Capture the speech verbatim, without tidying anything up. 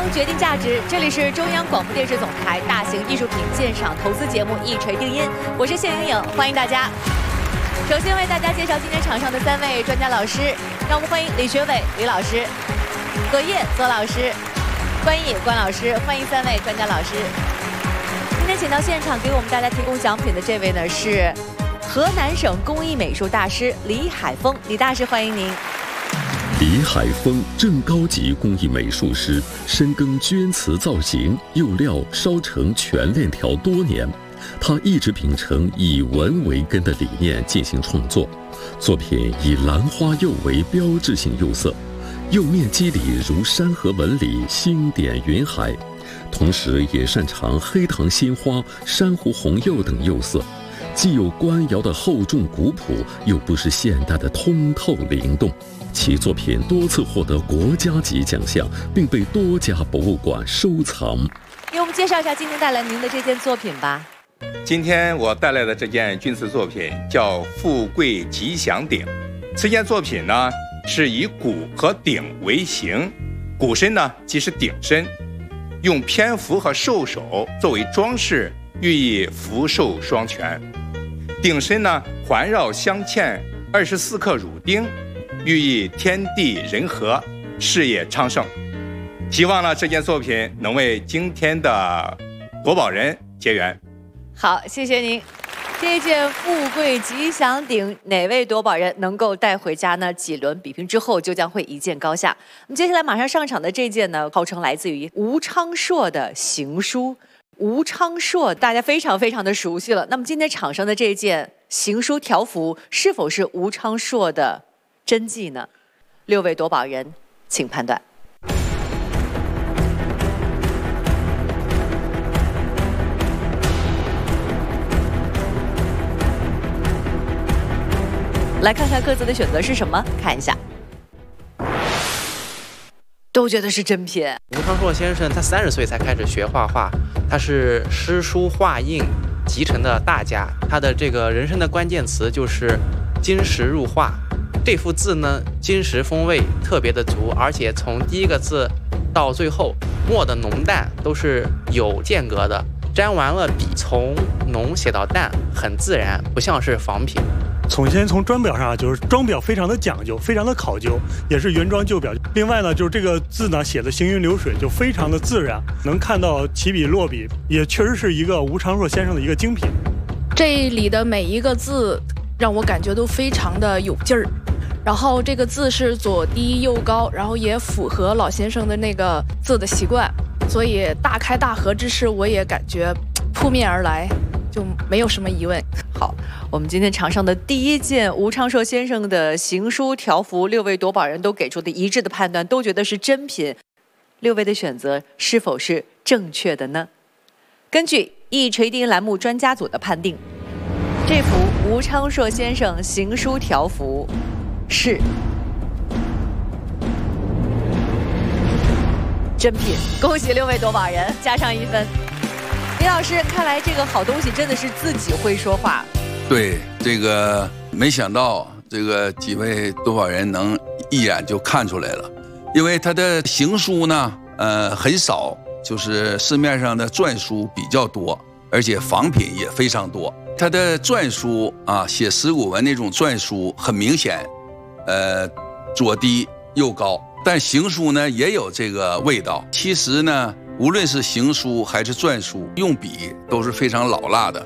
光决定价值，这里是中央广播电视总台大型艺术品鉴赏投资节目《一锤定音》，我是谢莹莹，欢迎大家。首先为大家介绍今天场上的三位专家老师，让我们欢迎李学伟李老师、葛烨左老师、关毅关老师，欢迎三位专家老师。今天请到现场给我们大家提供奖品的这位呢是河南省工艺美术大师李海峰，李大师欢迎您。 李海峰，正高级工艺美术师，深耕镌瓷造型、釉料、烧成全链条多年。他一直秉承以文为根的理念进行创作，作品以兰花釉为标志性釉色，釉面肌理如山河纹理，星点云海，同时也擅长黑糖心花、珊瑚红釉等釉色，既有官窑的厚重古朴，又不失现代的通透灵动。其作品多次获得国家级奖项，并被多家博物馆收藏。 给我们介绍一下今天带来您的这件作品吧。 今天我带来的这件钧瓷作品叫《富贵吉祥鼎》。此件作品呢是以鼓和鼎为形，鼓身呢即是鼎身，用偏幅和兽首作为装饰，寓意福寿双全。鼎身呢环绕镶嵌二十四颗乳钉，寓意天地人和，事业昌盛。希望呢这件作品能为今天的夺宝人结缘。 好，谢谢您。这件富贵吉祥鼎，哪位夺宝人能够带回家呢？几轮比拼之后，就将会一见高下。那么接下来马上上场的这件呢，号称来自于吴昌硕的行书。吴昌硕大家非常非常的熟悉了。那么今天场上的这件行书条幅，是否是吴昌硕的真迹呢？六位夺宝人，请判断。来看看各自的选择是什么，看一下，都觉得是真品。 吴昌硕先生他三十岁才开始学画画，他是诗书画印集成的大家，他的这个人生的关键词就是金石入画。这幅字呢，金石风味特别的足，而且从第一个字到最后墨的浓淡都是有间隔的，沾完了笔从浓写到淡，很自然，不像是仿品。 从先从装裱上，就是装裱非常的讲究，非常的考究，也是原装旧裱。另外呢，就是这个字呢写的行云流水，就非常的自然，能看到起笔落笔，也确实是一个吴昌硕先生的一个精品。 这里的每一个字让我感觉都非常的有劲儿，然后这个字是左低右高，然后也符合老先生的那个字的习惯，所以大开大合之势我也感觉扑面而来，就没有什么疑问。 好，我们今天场上的第一件吴昌硕先生的行书条幅，六位夺宝人都给出的一致的判断，都觉得是真品。六位的选择是否是正确的呢？根据一锤定音栏目专家组的判定，这幅吴昌硕先生行书条幅是真品，恭喜六位夺宝人，加上一分。李老师，看来这个好东西真的是自己会说话。 对，这个没想到这个几位夺宝人能一眼就看出来了，因为他的行书呢，呃，很少，就是市面上的篆书比较多，而且仿品也非常多。他的篆书啊，写石鼓文那种篆书很明显，呃，左低右高，但行书呢也有这个味道。其实呢，无论是行书还是篆书，用笔都是非常老辣的。